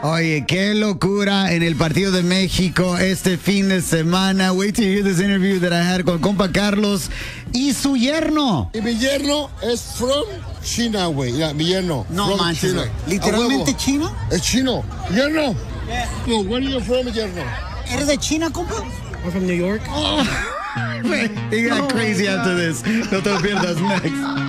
Oye, qué locura en el partido de México este fin de semana. Wait till you hear this interview that I had con compa Carlos y su yerno. Y mi yerno es from China, güey. Mi yerno. No manches, güey. ¿Literalmente chino? Es chino. Yerno. Yeah. Well, where are you from, yerno? ¿Eres de China, compa? I'm from New York. He got crazy after this. No te lo pierdas. Next.